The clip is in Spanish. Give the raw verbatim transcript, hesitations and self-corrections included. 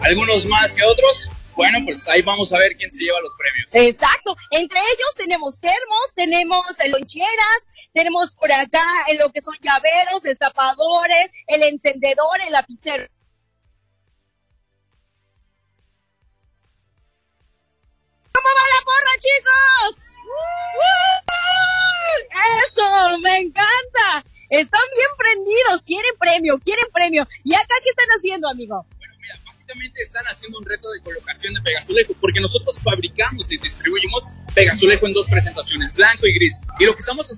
algunos más que otros. Bueno, pues ahí vamos a ver quién se lleva los premios. Exacto, entre ellos tenemos termos, tenemos loncheras, tenemos por acá en lo que son llaveros, destapadores, el encendedor, el lapicero. ¿Cómo va la porra, chicos? ¡Uh! ¡Eso! ¡Me encanta! Están bien prendidos, quieren premio, quieren premio. ¿Y acá qué están haciendo, amigo? Bueno, mira, básicamente están haciendo un reto de colocación de Pegazulejo, porque nosotros fabricamos y distribuimos Pegazulejo en dos presentaciones, blanco y gris. Y lo que estamos